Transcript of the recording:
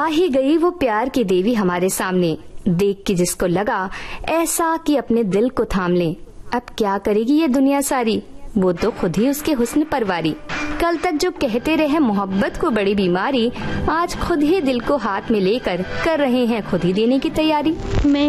आ ही गई वो प्यार की देवी हमारे सामने, देख के जिसको लगा ऐसा कि अपने दिल को थाम ले। अब क्या करेगी ये दुनिया सारी, वो तो खुद ही उसके हुस्न परवारी। कल तक जो कहते रहे मोहब्बत को बड़ी बीमारी, आज खुद ही दिल को हाथ में लेकर कर रहे हैं खुद ही देने की तैयारी। मैं